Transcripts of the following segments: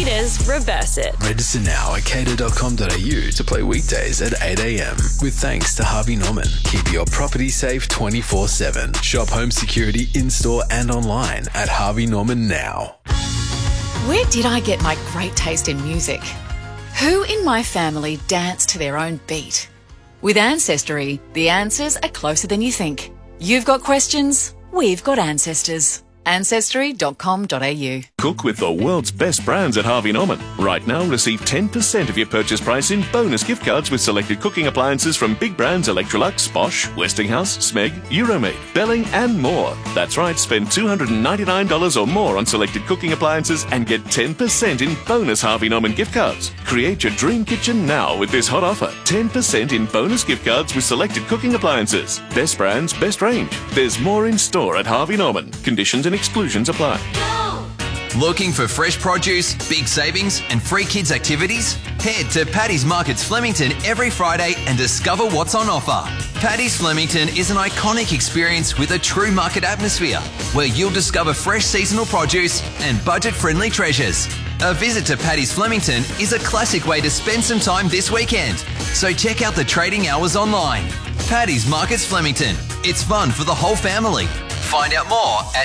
Cater's Reverse It. Register now at cater.com.au to play weekdays at 8 a.m. With thanks to Harvey Norman. Keep your property safe 24/7. Shop home security in-store and online at Harvey Norman now. Where did I get my great taste in music? Who in my family dance to their own beat? With Ancestry, the answers are closer than you think. You've got questions, we've got ancestors. Ancestry.com.au. Cook with the world's best brands at Harvey Norman. Right now, receive 10% of your purchase price in bonus gift cards with selected cooking appliances from big brands Electrolux, Bosch, Westinghouse, Smeg, Euromade, Belling and more. That's right, spend $299 or more on selected cooking appliances and get 10% in bonus Harvey Norman gift cards. Create your dream kitchen now with this hot offer. 10% in bonus gift cards with selected cooking appliances. Best brands, best range. There's more in store at Harvey Norman. Conditions and exclusions apply. Looking for fresh produce, big savings and free kids activities? Head to Paddy's Markets Flemington every Friday and discover what's on offer. Paddy's Flemington is an iconic experience with a true market atmosphere where you'll discover fresh seasonal produce and budget-friendly treasures. A visit to Paddy's Flemington is a classic way to spend some time this weekend, so check out the trading hours online. Paddy's Markets Flemington. It's fun for the whole family. Find out more at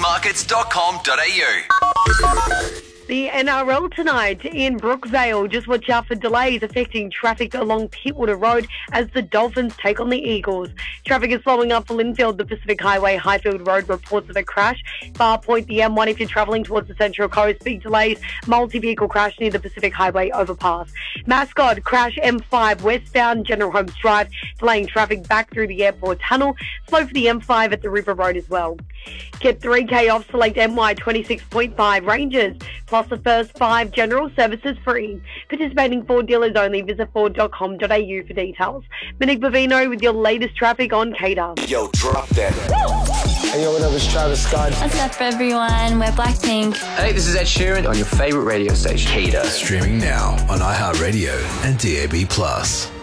paddysmarkets.com.au. The NRL tonight in Brookvale. Just watch out for delays affecting traffic along Pittwater Road as the Dolphins take on the Eagles. Traffic is slowing up for Linfield, the Pacific Highway, Highfield Road reports of a crash. Far Point, the M1 if you're travelling towards the Central Coast. Big delays, multi-vehicle crash near the Pacific Highway overpass. Mascot, crash M5 westbound General Holmes Drive, delaying traffic back through the airport tunnel. Slow for the M5 at the River Road as well. Get 3K off select MY 26.5 ranges, plus the first 5 general services free. Participating Ford dealers only. Visit Ford.com.au for details. Monique Bavino with your latest traffic on Cater. Yo, drop that. Hey, yo, what up? It's Travis Scott. What's up, everyone? We're Blackpink. Hey, this is Ed Sheeran on your favourite radio station, Cater. Streaming now on iHeartRadio and DAB+.